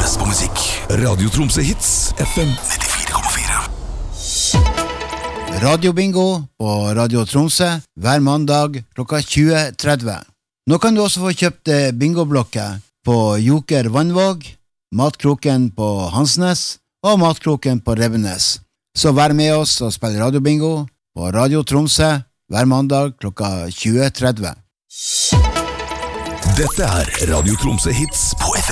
hørtes på musikk. Radio Tromsø Hits, FM 94,4. Radiobingo på Radio Tromsø hver mandag klokka 20.30. Nå kan du også få kjøpt bingoblokker på Joker Vannvåg, Matkroken på Hansnes og Matkroken på Revenes. Så vær med oss og spill radiobingo på Radio Tromsø hver mandag klokka 20.30. Dette Radio Tromsø Hits på FM